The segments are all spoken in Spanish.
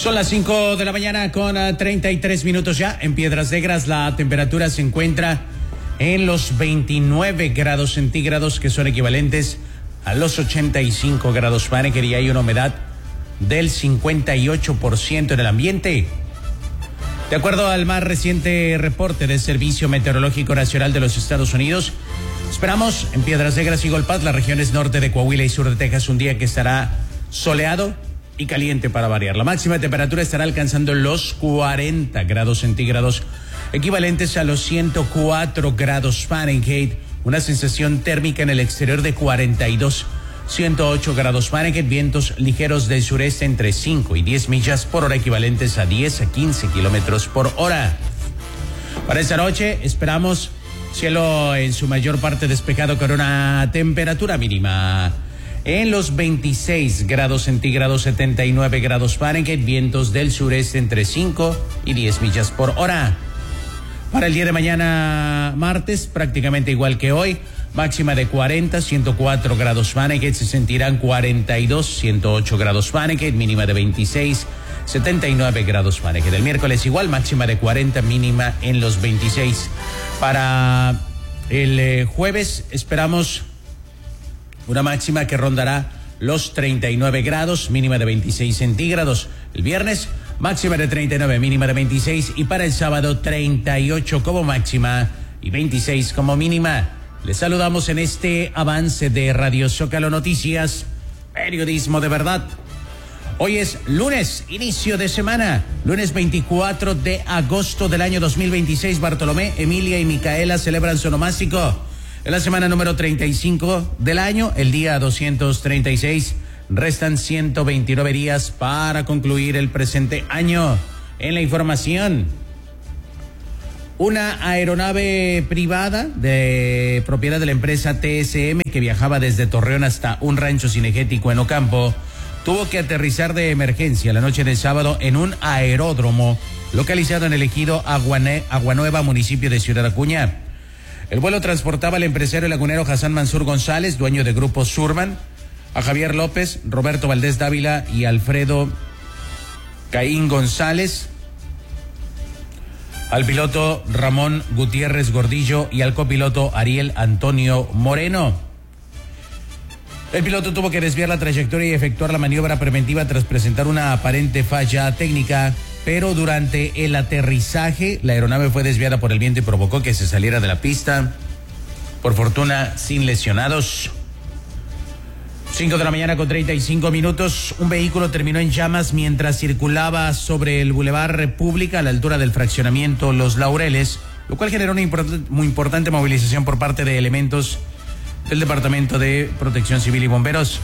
Son las 5 de la mañana con 33 minutos ya. En Piedras Negras la temperatura se encuentra en los 29 grados centígrados, que son equivalentes a los 85 grados Fahrenheit, y hay una humedad del 58% en el ambiente. De acuerdo al más reciente reporte del Servicio Meteorológico Nacional de los Estados Unidos, esperamos en Piedras Negras y Golpaz, las regiones norte de Coahuila y sur de Texas, un día que estará soleado y caliente para variar. La máxima temperatura estará alcanzando los 40 grados centígrados, equivalentes a los 104 grados Fahrenheit, una sensación térmica en el exterior de 108 grados Fahrenheit, vientos ligeros del sureste entre 5 y 10 millas por hora, equivalentes a 10 a 15 kilómetros por hora. Para esta noche esperamos cielo en su mayor parte despejado con una temperatura mínima en los 26 grados centígrados, 79 grados Fahrenheit, vientos del sureste entre 5 y 10 millas por hora. Para el día de mañana, martes, prácticamente igual que hoy, máxima de 40, 104 grados Fahrenheit, se sentirán 42, 108 grados Fahrenheit, mínima de 26, 79 grados Fahrenheit. El miércoles igual, máxima de 40, mínima en los 26. Para el jueves esperamos una máxima que rondará los 39 grados, mínima de 26 centígrados. El viernes, máxima de 39, mínima de 26. Y para el sábado, 38 como máxima y 26 como mínima. Les saludamos en este avance de Radio Zócalo Noticias, periodismo de verdad. Hoy es lunes, inicio de semana, lunes 24 de agosto del año 2026. Bartolomé, Emilia y Micaela celebran su onomástico. En la semana número 35 del año, el día 236, restan 129 días para concluir el presente año. En la información, una aeronave privada de propiedad de la empresa TSM que viajaba desde Torreón hasta un rancho cinegético en Ocampo tuvo que aterrizar de emergencia la noche del sábado en un aeródromo localizado en el ejido Aguanueva, municipio de Ciudad Acuña. El vuelo transportaba al empresario lagunero Hassan Mansur González, dueño de Grupo Surban, a Javier López, Roberto Valdés Dávila y Alfredo Caín González, al piloto Ramón Gutiérrez Gordillo y al copiloto Ariel Antonio Moreno. El piloto tuvo que desviar la trayectoria y efectuar la maniobra preventiva tras presentar una aparente falla técnica, pero durante el aterrizaje la aeronave fue desviada por el viento y provocó que se saliera de la pista. Por fortuna, sin lesionados. 5 de la mañana con 35 minutos. Un vehículo terminó en llamas mientras circulaba sobre el Boulevard República a la altura del fraccionamiento Los Laureles, lo cual generó una muy importante movilización por parte de elementos del Departamento de Protección Civil y Bomberos.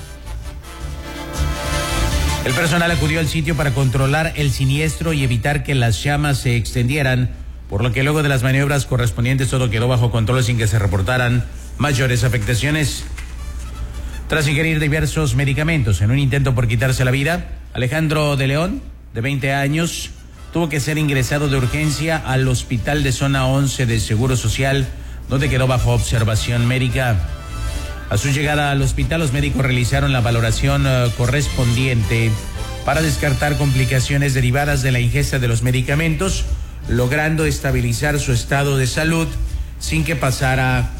El personal acudió al sitio para controlar el siniestro y evitar que las llamas se extendieran, por lo que luego de las maniobras correspondientes todo quedó bajo control sin que se reportaran mayores afectaciones. Tras ingerir diversos medicamentos en un intento por quitarse la vida, Alejandro de León, de 20 años, tuvo que ser ingresado de urgencia al Hospital de Zona 11 de Seguro Social, donde quedó bajo observación médica. A su llegada al hospital, los médicos realizaron la valoración correspondiente para descartar complicaciones derivadas de la ingesta de los medicamentos, logrando estabilizar su estado de salud sin que pasara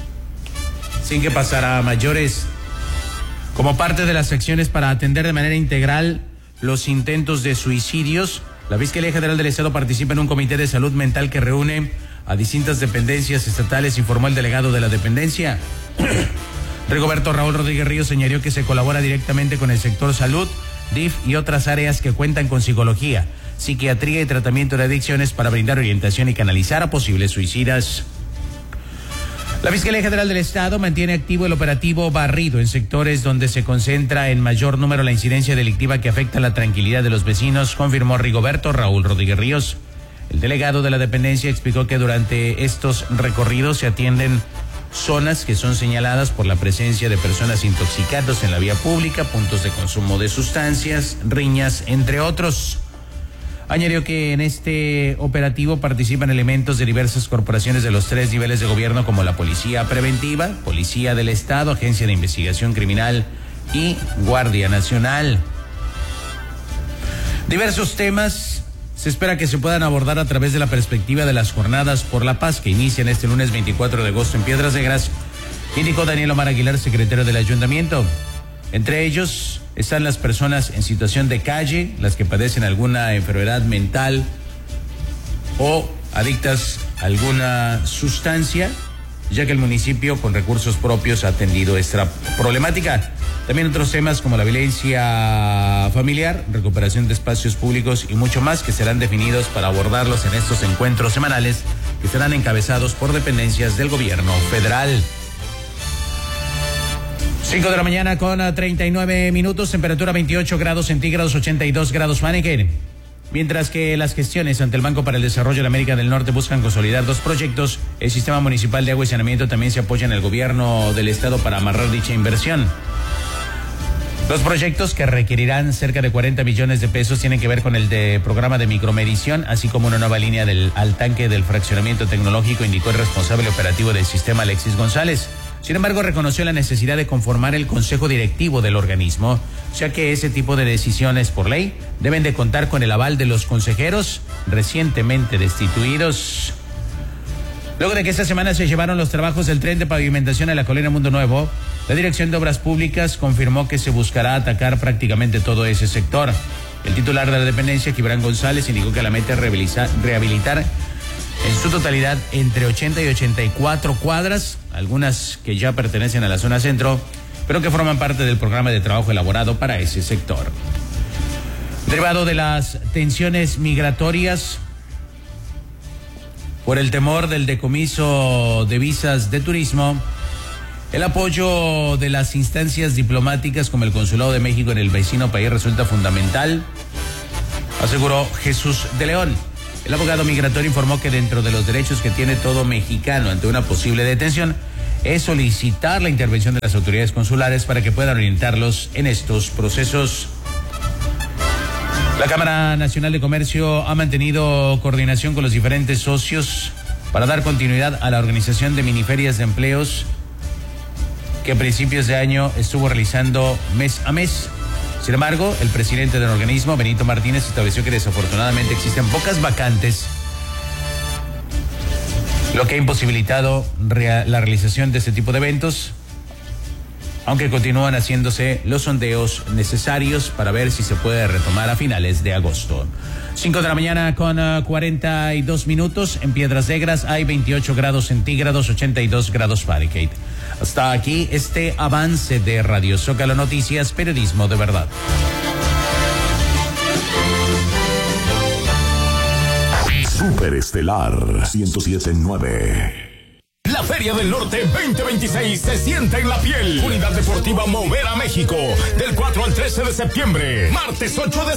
a mayores. Como parte de las acciones para atender de manera integral los intentos de suicidios, la Fiscalía General del Estado participa en un comité de salud mental que reúne a distintas dependencias estatales, informó el delegado de la dependencia. Rigoberto Raúl Rodríguez Ríos señaló que se colabora directamente con el sector salud, DIF y otras áreas que cuentan con psicología, psiquiatría y tratamiento de adicciones para brindar orientación y canalizar a posibles suicidas. La Fiscalía General del Estado mantiene activo el operativo Barrido en sectores donde se concentra en mayor número la incidencia delictiva que afecta la tranquilidad de los vecinos, confirmó Rigoberto Raúl Rodríguez Ríos. El delegado de la dependencia explicó que durante estos recorridos se atienden zonas que son señaladas por la presencia de personas intoxicadas en la vía pública, puntos de consumo de sustancias, riñas, entre otros. Añadió que en este operativo participan elementos de diversas corporaciones de los 3 niveles de gobierno, como la Policía Preventiva, Policía del Estado, Agencia de Investigación Criminal y Guardia Nacional. Diversos temas se espera que se puedan abordar a través de la perspectiva de las Jornadas por la Paz que inician este lunes 24 de agosto en Piedras Negras, indicó Daniel Omar Aguilar, secretario del ayuntamiento. Entre ellos están las personas en situación de calle, las que padecen alguna enfermedad mental o adictas a alguna sustancia, ya que el municipio con recursos propios ha atendido esta problemática. También otros temas como la violencia familiar, recuperación de espacios públicos y mucho más que serán definidos para abordarlos en estos encuentros semanales que serán encabezados por dependencias del gobierno federal. 5 de la mañana con 39 minutos, temperatura 28 grados centígrados, 82 grados Fahrenheit. Mientras que las gestiones ante el Banco para el Desarrollo de América del Norte buscan consolidar dos proyectos, el Sistema Municipal de Agua y Saneamiento también se apoya en el gobierno del estado para amarrar dicha inversión. Los proyectos, que requerirán cerca de 40 millones de pesos, tienen que ver con el programa de micromedición, así como una nueva línea al tanque del fraccionamiento tecnológico, indicó el responsable operativo del sistema, Alexis González. Sin embargo, reconoció la necesidad de conformar el consejo directivo del organismo, ya que ese tipo de decisiones por ley deben de contar con el aval de los consejeros recientemente destituidos. Luego de que esta semana se llevaron los trabajos del tren de pavimentación a la Colonia Mundo Nuevo, la Dirección de Obras Públicas confirmó que se buscará atacar prácticamente todo ese sector. El titular de la dependencia, Gibran González, indicó que la meta es rehabilitar en su totalidad entre 80 y 84 cuadras, algunas que ya pertenecen a la zona centro, pero que forman parte del programa de trabajo elaborado para ese sector. Derivado de las tensiones migratorias, por el temor del decomiso de visas de turismo, el apoyo de las instancias diplomáticas como el Consulado de México en el vecino país resulta fundamental, aseguró Jesús de León. El abogado migratorio informó que dentro de los derechos que tiene todo mexicano ante una posible detención es solicitar la intervención de las autoridades consulares para que puedan orientarlos en estos procesos. La Cámara Nacional de Comercio ha mantenido coordinación con los diferentes socios para dar continuidad a la organización de miniferias de empleos que a principios de año estuvo realizando mes a mes. Sin embargo, el presidente del organismo, Benito Martínez, estableció que desafortunadamente existen pocas vacantes, lo que ha imposibilitado la realización de este tipo de eventos, aunque continúan haciéndose los sondeos necesarios para ver si se puede retomar a finales de agosto. 5 de la mañana con 42 minutos. En Piedras Negras hay 28 grados centígrados, 82 grados Fahrenheit. Hasta aquí este avance de Radio Zócalo Noticias, periodismo de verdad. Superestelar 107.9. La Feria del Norte 2026 se siente en la piel. Unidad Deportiva Mover a México, del 4 al 13 de septiembre. Martes 8 de